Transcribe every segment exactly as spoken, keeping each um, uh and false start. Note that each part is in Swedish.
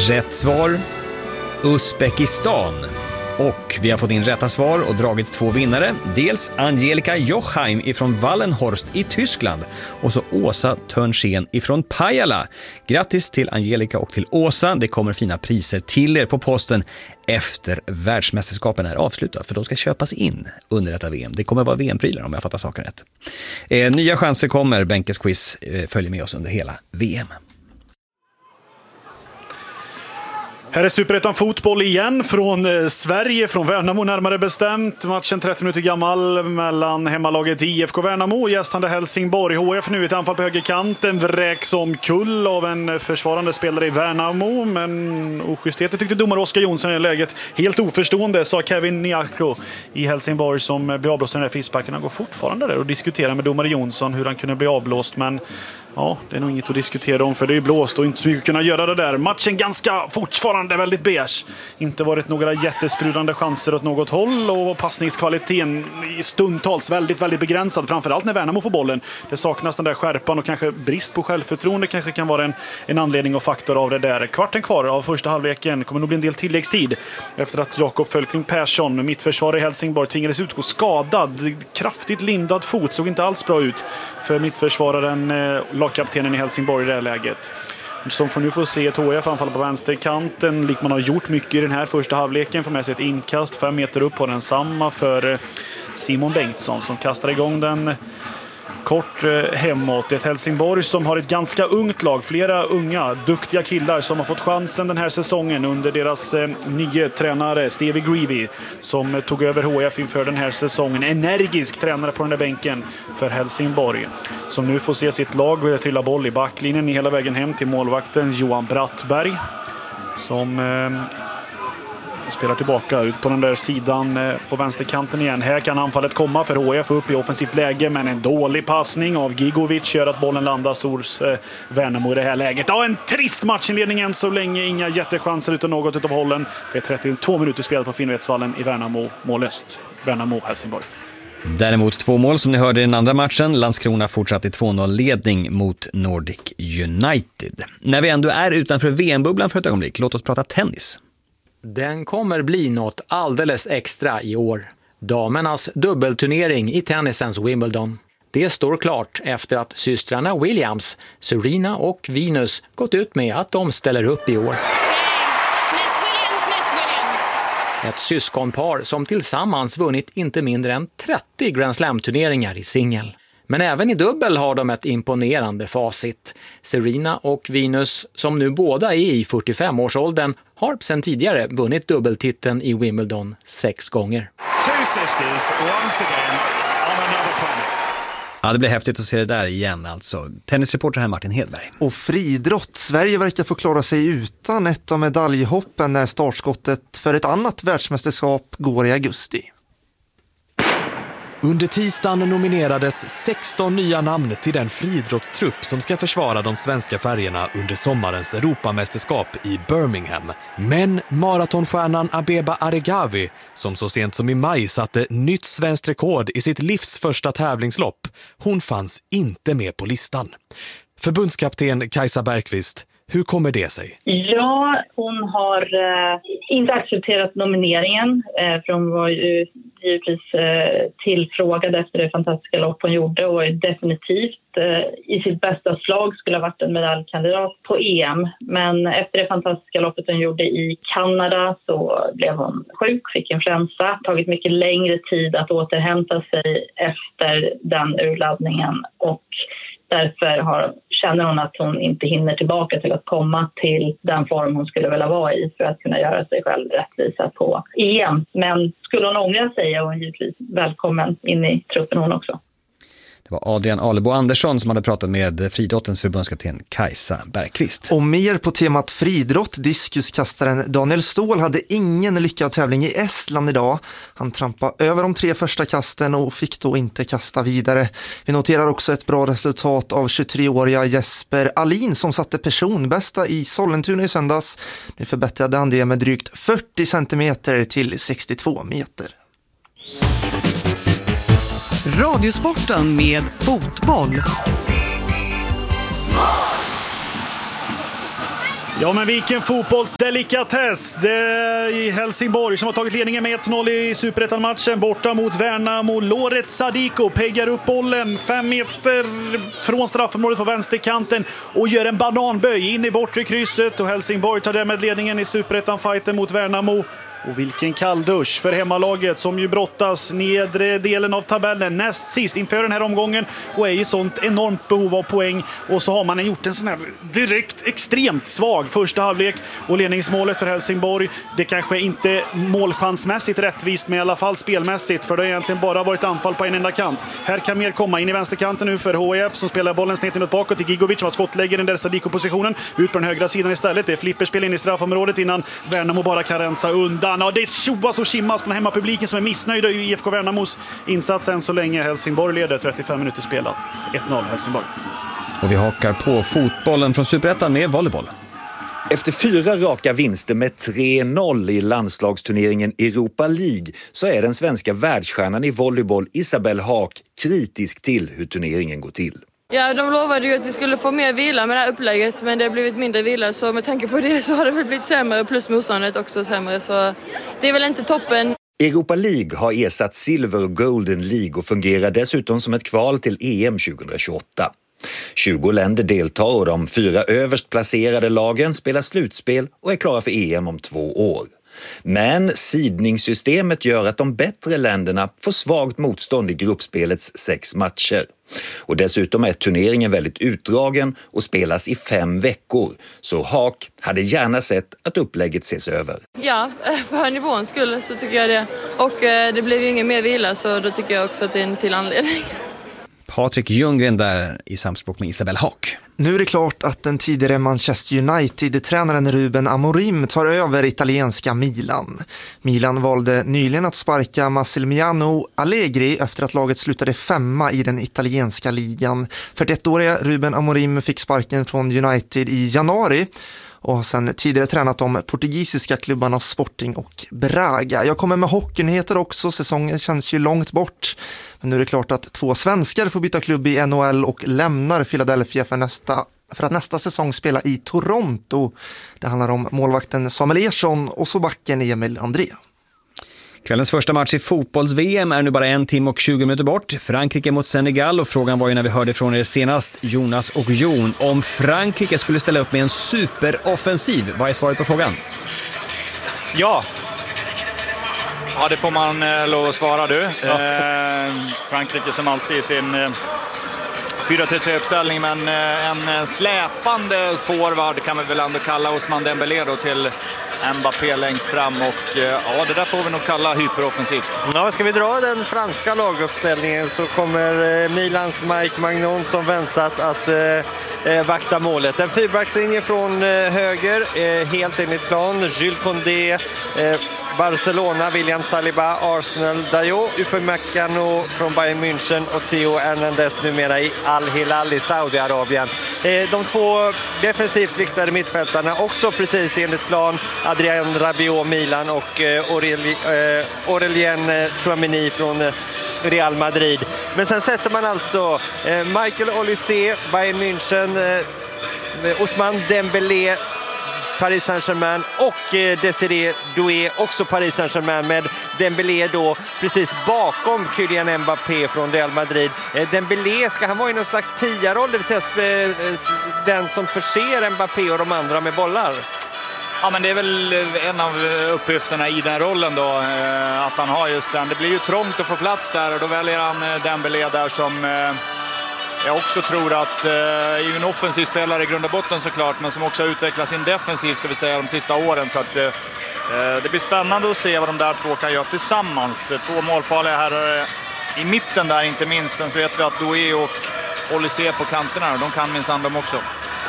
Rätt svar, Uzbekistan. Och vi har fått in rätta svar och dragit två vinnare. Dels Angelica Jochheim ifrån Wallenhorst i Tyskland och så Åsa Törnsén ifrån Pajala. Grattis till Angelica och till Åsa. Det kommer fina priser till er på posten efter världsmästerskapen är avslutat, för de ska köpas in under detta V M. Det kommer vara V M-prylar om jag fattar saken rätt. Eh, nya chanser kommer. Benkes quiz eh, följer med oss under hela V M. Här är Superettan fotboll igen från eh, Sverige, från Värnamo närmare bestämt. Matchen trettio minuter gammal mellan hemmalaget I F K Värnamo och gästande Helsingborg. H F nu ett anfall på högerkanten, vräks om kull av en försvarande spelare i Värnamo. Men oschystheter tyckte domare Oskar Jonsson i läget. Helt oförstående, sa Kevin Niakro i Helsingborg som blev avblåst i den här frisparken. Han går fortfarande där och diskuterar med domare Jonsson hur han kunde bli avblåst, men ja, det är nog inget att diskutera om, för det är blåst och inte så mycket kunna göra det där. Matchen ganska fortfarande väldigt beige. Inte varit några jättesprudande chanser åt något håll och passningskvaliteten i stundtals väldigt, väldigt begränsad. Framförallt när Värnamo får bollen. Det saknas den där skärpan och kanske brist på självförtroende kanske kan vara en, en anledning och faktor av det där. Kvarten kvar av första halvleken kommer nog bli en del tilläggstid efter att Jakob Fölkling Persson, mittförsvarare i Helsingborg, tvingades utgå skadad. Kraftigt lindad fot, såg inte alls bra ut för mittförsvararen eh, lagkaptenen i Helsingborg i det här läget. Som får nu få se ett H F anfalla på vänsterkanten, likt man har gjort mycket i den här första halvleken. Får med sig ett inkast fem meter upp på den samma för Simon Bengtsson som kastar igång den kort hemåt. Ett Helsingborg som har ett ganska ungt lag. Flera unga, duktiga killar som har fått chansen den här säsongen under deras eh, nya tränare Stevie Greavy som tog över H F inför den här säsongen. Energisk tränare på den där bänken för Helsingborg. Som nu får se sitt lag trilla boll i backlinjen hela vägen hem till målvakten Johan Brattberg. Som Eh, spelar tillbaka ut på den där sidan på vänsterkanten igen. Här kan anfallet komma för H F upp i offensivt läge, men en dålig passning av Gigovic gör att bollen landar hos eh, Värnamo i det här läget. Ja, en trist matchinledning än så länge. Inga jättechanser utan något utav hållen. Det är trettiotvå minuter spelat på Finnvedsvallen i Värnamo, målöst. Värnamo-Helsingborg. Däremot två mål som ni hörde i den andra matchen. Landskrona fortsatt i två noll-ledning mot Nordic United. När vi ändå är utanför V M-bubblan för ett ögonblick, låt oss prata tennis. Den kommer bli något alldeles extra i år. Damernas dubbelturnering i tennisens Wimbledon. Det står klart efter att systrarna Williams, Serena och Venus gått ut med att de ställer upp i år. Ett syskonpar som tillsammans vunnit inte mindre än trettio Grand Slam-turneringar i singel. Men även i dubbel har de ett imponerande facit. Serena och Venus, som nu båda är i fyrtiofem-årsåldern, har sedan tidigare vunnit dubbeltiteln i Wimbledon sex gånger. Two sisters once again on another planet. Ja, det blir häftigt att se det där igen alltså. Tennisreporter här Martin Hedberg. Och friidrott. Sverige verkar få klara sig utan ett av medaljhoppen när startskottet för ett annat världsmästerskap går i augusti. Under tisdagen nominerades sexton nya namn till den friidrottstrupp som ska försvara de svenska färgerna under sommarens Europamästerskap i Birmingham. Men maratonstjärnan Abeba Aregawi, som så sent som i maj satte nytt svenskt rekord i sitt livs första tävlingslopp, hon fanns inte med på listan. Förbundskapten Kajsa Bergqvist, hur kommer det sig? Ja, hon har eh, inte accepterat nomineringen eh, för hon var ju givetvis eh, tillfrågad efter det fantastiska lopp hon gjorde och är definitivt eh, i sitt bästa slag skulle ha varit en medaljkandidat på E M. Men efter det fantastiska loppet hon gjorde i Kanada så blev hon sjuk, fick influensa. Tagit mycket längre tid att återhämta sig efter den urladdningen och därför har, känner hon att hon inte hinner tillbaka till att komma till den form hon skulle vilja vara i för att kunna göra sig själv rättvisa på E M. Men skulle hon ångra sig är hon givetvis välkommen in i truppen hon också. Det var Adrian Alebo Andersson som hade pratat med friidrottens förbundskapten Kajsa Bergqvist. Och mer på temat friidrott, diskuskastaren Daniel Ståhl hade ingen lyckad tävling i Estland idag. Han trampade över de tre första kasten och fick då inte kasta vidare. Vi noterar också ett bra resultat av tjugotre-åriga Jesper Alin som satte personbästa i Sollentuna i söndags. Nu förbättrade han det med drygt fyrtio centimeter till sextiotvå meter. Radiosporten med fotboll. Ja, men vilken fotbollsdelikatess. Det är i Helsingborg som har tagit ledningen med ett noll i Superettan-matchen borta mot Värnamo. Loret Sadiko peggar upp bollen fem meter från straffområdet på vänsterkanten och gör en bananböj in i bortre krysset. Och Helsingborg tar därmed ledningen i Superettan-fighten mot Värnamo. Och vilken kalldusch för hemmalaget som ju brottas nedre delen av tabellen näst sist inför den här omgången och är i ett sånt enormt behov av poäng. Och så har man gjort en sån här direkt extremt svag första halvlek och ledningsmålet för Helsingborg, det kanske inte målchansmässigt rättvist men i alla fall spelmässigt, för det har egentligen bara varit anfall på en enda kant. Här kan mer komma in i vänsterkanten nu för H I F som spelar bollen snett inåt bakåt till Gigovic som har skottlägger den där Sadiko-positionen ut på den högra sidan istället. Det är flipperspel in i straffområdet innan Värnamo bara kan rensa undan. Ja, det är tjoas och kimmas på den hemmapubliken som är missnöjda i I F K Värnamos insats än så länge. Helsingborg leder trettiofem minuter spelat. ett noll Helsingborg. Och vi hakar på fotbollen från Superettan med volleyboll. Efter fyra raka vinster med tre noll i landslagsturneringen Europa League så är den svenska världsstjärnan i volleyboll Isabelle Haak kritisk till hur turneringen går till. Ja, de lovade ju att vi skulle få mer vila med det här upplägget, men det har blivit mindre vila, så med tanke på det så har det väl blivit sämre, plus motståndet också sämre, så det är väl inte toppen. Europa League har ersatt Silver och Golden League och fungerar dessutom som ett kval till E M tjugohundratjugoåtta. tjugo länder deltar och de fyra överst placerade lagen spelar slutspel och är klara för E M om två år. Men sidningssystemet gör att de bättre länderna får svagt motstånd i gruppspelets sex matcher. Och dessutom är turneringen väldigt utdragen och spelas i fem veckor. Så Haak hade gärna sett att upplägget ses över. Ja, för nivån skull så tycker jag det. Och det blev ju ingen mer vila, så då tycker jag också att det är en till anledning. Patrik Ljunggren där i samspråk med Isabelle Haak. Nu är det klart att den tidigare Manchester United-tränaren Ruben Amorim tar över italienska Milan. Milan valde nyligen att sparka Massimiliano Allegri efter att laget slutade femma i den italienska ligan. fyrtioettåriga Ruben Amorim fick sparken från United i januari och har sedan tidigare tränat de portugisiska klubbarna Sporting och Braga. Jag kommer med hockeynyheter också, säsongen känns ju långt bort. Men nu är det klart att två svenskar får byta klubb i N H L och lämnar Philadelphia för, nästa, för att nästa säsong spela i Toronto. Det handlar om målvakten Samuel Ersson och så backen Emil André. Kvällens första match i fotbolls-V M är nu bara en timme och tjugo minuter bort. Frankrike mot Senegal, och frågan var ju när vi hörde från er senast, Jonas och Jon, om Frankrike skulle ställa upp med en superoffensiv. Vad är svaret på frågan? Ja. Ja, det får man eh, lov att svara du. Ja. Eh, Frankrike som alltid i sin eh, fyra tre tre-uppställning, men eh, en släpande forward kan vi väl ändå kalla Ousmane Dembélé då till Mbappé längst fram, och ja, det där får vi nog kalla hyperoffensivt. Ja, ska vi dra den franska laguppställningen så kommer Milans Mike Magnon som väntat att eh, vakta målet. En fyrbackslinje från eh, höger, eh, helt enligt plan. Jules Condé, eh, Barcelona, William Saliba, Arsenal, Dayo, Upamecano från Bayern München och Theo Hernandez numera i Al Hilal i Saudiarabien. Eh, de två defensivt riktade mittfältarna också precis enligt plan. Adrien Rabiot, Milan, och eh, Aurelien, eh, Aurelien eh, Tchouameni från eh, Real Madrid. Men sen sätter man alltså eh, Michael Olise, Bayern München, eh, Ousmane Dembélé, Paris Saint-Germain, och eh, Desiré Doué, också Paris Saint-Germain, med Dembélé då precis bakom Kylian Mbappé från Real Madrid. Eh, Dembélé, ska han vara i någon slags tia-roll, det vill säga eh, den som förser Mbappé och de andra med bollar? Ja, men det är väl en av uppgifterna i den rollen då, eh, att han har just den. Det blir ju trångt att få plats där, och då väljer han eh, Dembélé där som... Eh, Jag också tror att eh, är en offensiv spelare i grund och botten såklart, men som också har utvecklat sin defensiv, ska vi säga, de sista åren. Så att eh, det blir spännande att se vad de där två kan göra tillsammans. Två målfarliga här i mitten där inte minst. Sen så vet vi att Doué och Olise på kanterna, de kan minsann dem också.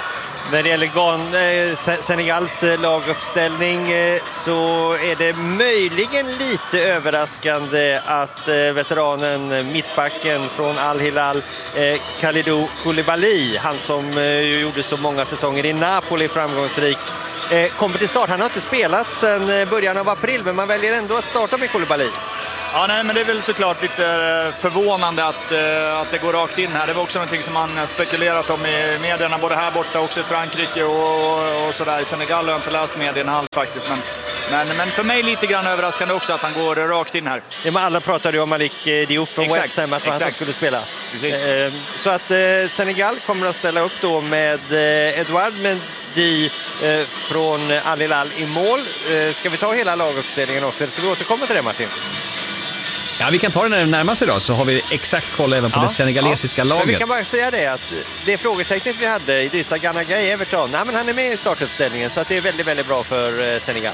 När det gäller Gan, eh, Senegals laguppställning eh, så är det möjligen lite överraskande att eh, veteranen mittbacken från Al Hilal, eh, Kalidou Koulibaly, han som eh, gjorde så många säsonger i Napoli framgångsrik, eh, kommer till start. Han har inte spelat sedan början av april, men man väljer ändå att starta med Koulibaly. Ja, nej, men det är väl såklart lite förvånande att, uh, att det går rakt in här. Det var också någonting som man spekulerat om i medierna, både här borta, också i Frankrike och, och sådär. I Senegal har jag inte läst medierna alls faktiskt, men, men, men för mig lite grann överraskande också att han går rakt in här. Ja, men alla pratade ju om Malik Diouf från Exakt, West Ham, att han skulle spela. Precis. Eh, så att eh, Senegal kommer att ställa upp då med eh, Edouard Mendy eh, från Al Hilal i mål. Eh, ska vi ta hela laguppställningen också, eller ska vi återkomma till det, Martin? Ja, vi kan ta det när det närmar sig då, så har vi exakt koll även på ja, det senegalesiska ja. laget. Men vi kan bara säga det att det frågetecknet vi hade, Idrissa Gana Gueye i Everton, nej, men han är med i startuppställningen, så att det är väldigt, väldigt bra för Senegal.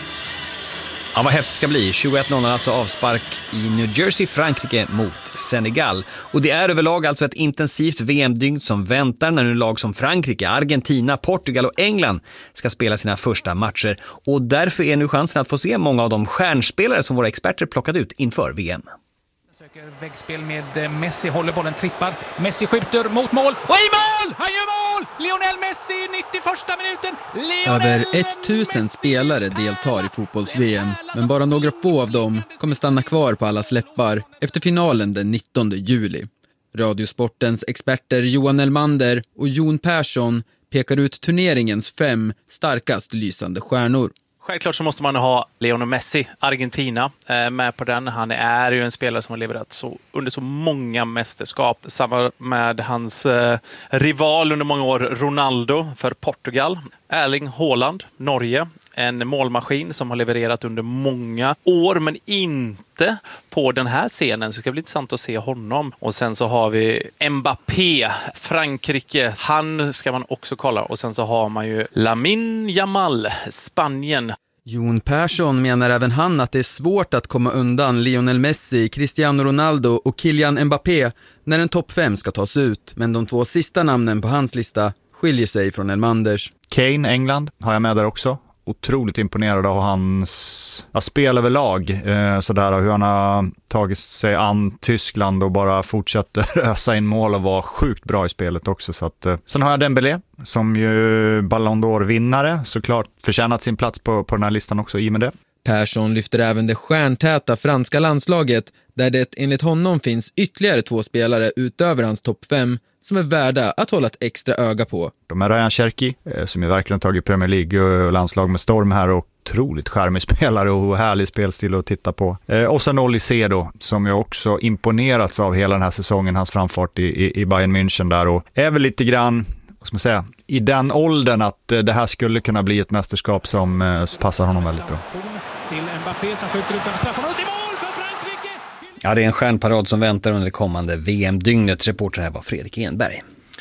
Ja, vad häftigt ska bli. tjugoett noll alltså avspark i New Jersey, Frankrike mot Senegal. Och det är överlag alltså ett intensivt V M-dygn som väntar när nu lag som Frankrike, Argentina, Portugal och England ska spela sina första matcher. Och därför är nu chansen att få se många av de stjärnspelare som våra experter plockat ut inför V M. Söker väggspel med Messi, håller bollen, trippar. Messi skjuter mot mål. Och i mål! Han gör mål! Lionel Messi, nittioförsta minuten. Lionel Över tusen spelare deltar i fotbolls-V M, men bara några få av dem kommer stanna kvar på alla släppar efter finalen den nittonde juli. Radiosportens experter Johan Elmander och Jon Persson pekar ut turneringens fem starkast lysande stjärnor. Självklart så måste man ha Lionel Messi, Argentina, med på den. Han är ju en spelare som har levererat så, under så många mästerskap. Samma med hans eh, rival under många år, Ronaldo för Portugal. Erling Haaland, Norge. En målmaskin som har levererat under många år, men inte på den här scenen. Så det ska bli intressant att se honom. Och sen så har vi Mbappé, Frankrike. Han ska man också kolla. Och sen så har man ju Lamine Yamal, Spanien. Jon Persson menar även han att det är svårt att komma undan Lionel Messi, Cristiano Ronaldo och Kylian Mbappé när en topp fem ska tas ut. Men de två sista namnen på hans lista skiljer sig från Elmanders. Kane, England, har jag med där också. Otroligt imponerad av hans ja, spel överlag, eh, sådär, hur han har tagit sig an Tyskland och bara fortsätter ösa in mål och vara sjukt bra i spelet också. Så att, eh. Sen har jag Dembélé som ju Ballon d'Or-vinnare, såklart förtjänat sin plats på, på den här listan också i med det. Persson lyfter även det stjärntäta franska landslaget där det enligt honom finns ytterligare två spelare utöver hans topp fem som är värda att hålla ett extra öga på. De är Ryan Cherki, som är verkligen tagit Premier League och landslag med storm här, och otroligt charmig spelare och härlig spelstil att titta på. Och sen Olise då, som jag också imponerats av hela den här säsongen, hans framfart i, i, i Bayern München där, och är väl lite grann, vad ska man säga, i den åldern att det här skulle kunna bli ett mästerskap som passar honom väldigt bra. Till Mbappé som skjuter utanför straffområdet, i mål för Frankrike! Ja, det är en stjärnparad som väntar under det kommande V M-dygnet. Reporter här var Fredrik Enberg.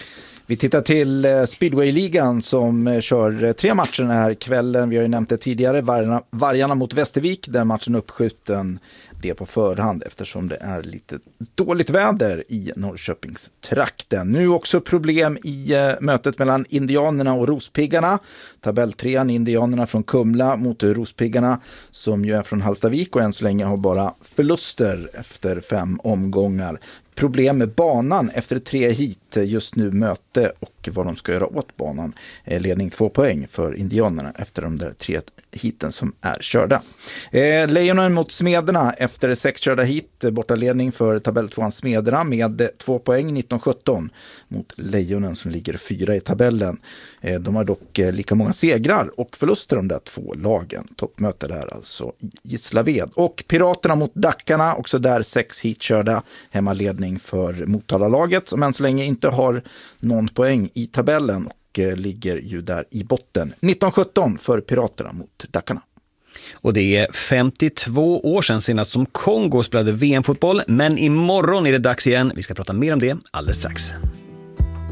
Vi tittar till Speedway-ligan som kör tre matcher den här kvällen. Vi har ju nämnt det tidigare, Vargarna, Vargarna mot Västervik, där matchen uppskjuten det på förhand eftersom det är lite dåligt väder i Norrköpingstrakten. Nu också problem i mötet mellan Indianerna och Rospiggarna. Tabelltrean Indianerna från Kumla mot Rospiggarna som ju är från Hallstavik och än så länge har bara förluster efter fem omgångar. Problem med banan efter tre hit, just nu möte och vad de ska göra åt banan. Ledning två poäng för Indianerna efter de där tre hiten som är körda. Eh, Lejonen mot Smederna efter sex körda hit, bortaledning för tabelltvåan Smederna med två poäng, nitton sjutton mot Lejonen som ligger fyra i tabellen. Eh, de har dock eh, lika många segrar och förluster de där två lagen. Toppmöte där alltså i Gislaved. Och Piraterna mot Dackarna, också där sex hit körda, hemmaledning för Motala-laget som än så länge inte har någon poäng i tabellen och eh, ligger ju där i botten. nitton sjutton för Piraterna mot Dackarna. Och det är femtiotvå år sedan senast som Kongo spelade V M-fotboll, men imorgon är det dags igen. Vi ska prata mer om det alldeles strax.